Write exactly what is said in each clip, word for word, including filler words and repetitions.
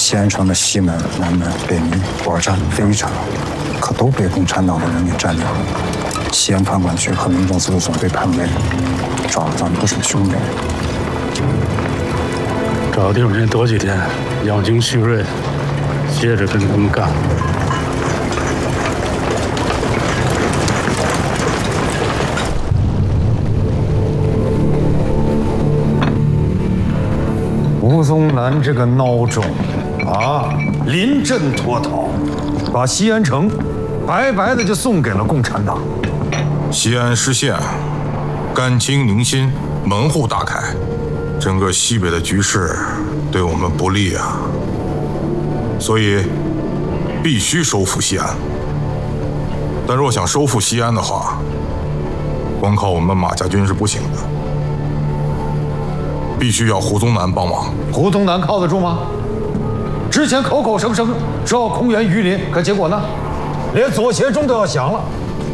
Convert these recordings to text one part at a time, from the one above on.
西安城的西门、南门、北门果站、飞鱼场，可都被共产党的人给占领了。西安看管区和民政司的总队判卫抓了咱们不少兄弟。 找地方先躲几天，养精蓄锐，接着跟他们干。 吴宗南这个孬种啊，临阵脱逃，把西安城白白的就送给了共产党。 西安失陷，甘清宁心，门户大开，整个西北的局势对我们不利啊，所以必须收复西安。但若想收复西安的话，光靠我们马家军是不行的。 必须要胡宗南帮忙。 胡宗南靠得住吗？之前口口声声说要空援榆林，可结果呢？连左协中都要降了。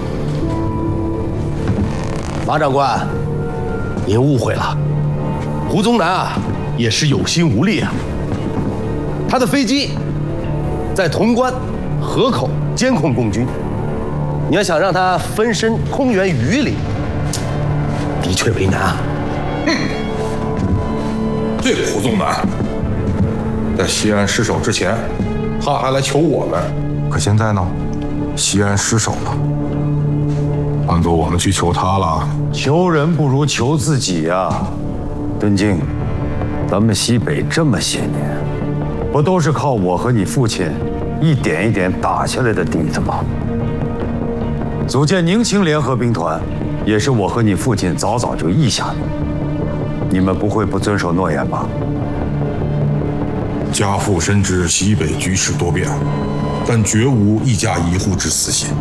马长官，您误会了，胡宗南啊也是有心无力啊。他的飞机在潼关、河口监控共军，你要想让他分身空援榆林，的确为难啊。 嗯。 这个胡宗南，在西安失守之前，他还来求我们，可现在呢，西安失守了，换做我们去求他了。 求人不如求自己呀，敦敬，咱们西北这么些年，不都是靠我和你父亲一点一点打下来的底子吗？组建宁青联合兵团，也是我和你父亲早早就议下的。 你们不会不遵守诺言吧？ 家父深知西北局势多变，但绝无一家一户之私心。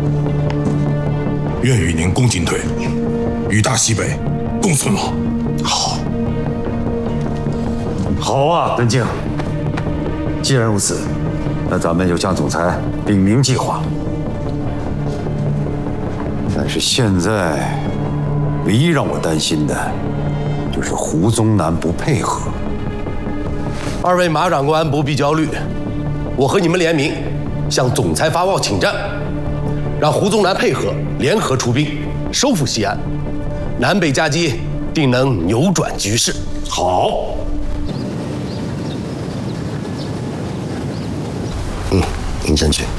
愿与您共进退，与大西北共存亡。好， 好啊，敦敬。既然如此，那咱们就向总裁禀明计划。但是现在，唯一让我担心的。 就是胡宗南不配合。 二位马长官不必焦虑，我和你们联名向总裁发报请战，让胡宗南配合，联合出兵收复西安，南北夹击定能扭转局势。 好。 嗯，您先去。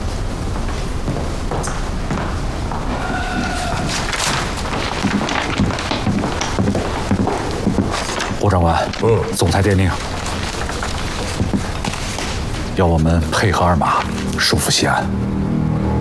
胡长官，嗯，总裁电令，要我们配合二马，收复西安。